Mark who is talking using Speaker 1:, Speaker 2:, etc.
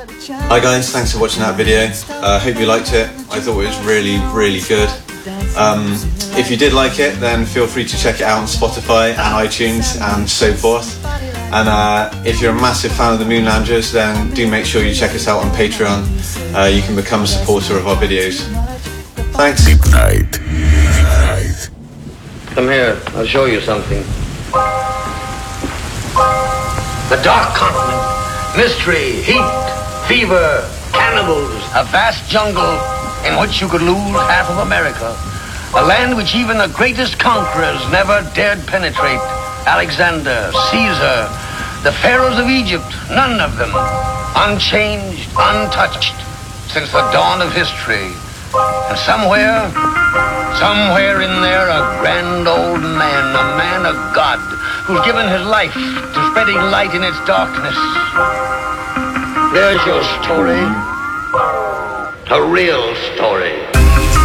Speaker 1: Hi guys, thanks for watching that video. Hope you liked it. I thought it was really, really good. If you did like it, then feel free to check it out on Spotify and iTunes and so forth. And if you're a massive fan of the Moon Loungers, then do make sure you check us out on Patreon. You can become a supporter of our videos. Thanks.
Speaker 2: Deep Night.
Speaker 3: Come here, I'll show you something. The Dark Continent. Mystery, heat, fever, cannibals. A vast jungle in which you could lose half of America. A land which even the greatest conquerors never dared penetrate. Alexander, Caesar, the pharaohs of Egypt, none of them unchanged, untouched since the dawn of history. And somewhere in there, a grand old man, a man of God, who's given his life to spreading light in its darkness. There's your story, a real story.